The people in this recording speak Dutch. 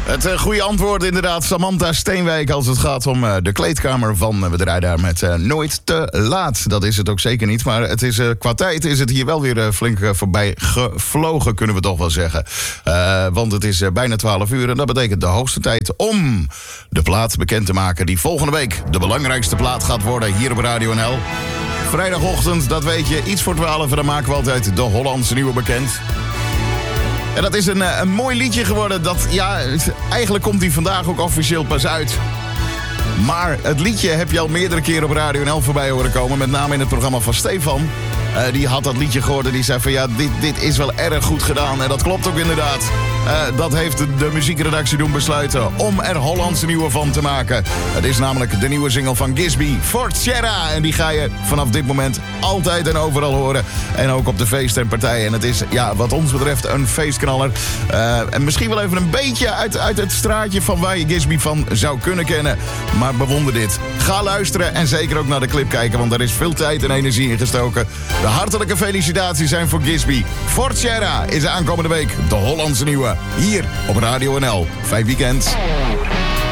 Het goede antwoord inderdaad, Samantha Steenwijk, als het gaat om de kleedkamer van. We draaien daar met Nooit te laat. Dat is het ook zeker niet, maar het is, qua tijd is het hier wel weer flink voorbij gevlogen, kunnen we toch wel zeggen. Want het is bijna 12 uur en dat betekent de hoogste tijd om de plaat bekend te maken die volgende week de belangrijkste plaat gaat worden hier op Radio NL. Vrijdagochtend, dat weet je, iets voor 12, dan maken we altijd de Hollandse Nieuwe bekend. En dat is een mooi liedje geworden. Dat, ja, eigenlijk komt hij vandaag ook officieel pas uit. Maar het liedje heb je al meerdere keren op Radio NL voorbij horen komen. Met name in het programma van Stefan. Die had dat liedje gehoord en die zei van ja, dit is wel erg goed gedaan. En dat klopt ook inderdaad. Dat heeft de muziekredactie doen besluiten om er Hollandse Nieuwe van te maken. Het is namelijk de nieuwe single van Gisby, Fortera. En die ga je vanaf dit moment altijd en overal horen. En ook op de feesten en partijen. En het is, ja, wat ons betreft een feestknaller. En misschien wel even een beetje uit het straatje van waar je Gisby van zou kunnen kennen. Maar bewonder dit. Ga luisteren en zeker ook naar de clip kijken, want daar is veel tijd en energie in gestoken. De hartelijke felicitaties zijn voor Gisby. Fortera is aankomende week de Hollandse Nieuwe. Hier op Radio NL. Fijn weekend.